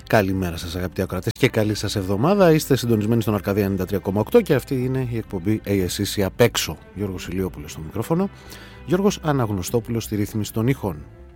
Καλημέρα σας αγαπητοί ακροατές και καλή σας εβδομάδα. Είστε συντονισμένοι στον Αρκαδία 93,8 και αυτή είναι η εκπομπή ASCC απ' έξω. Γιώργος Ηλιόπουλος στο μικρόφωνο, Γιώργος Αναγνωστόπουλος στη ρύθμιση των ήχων.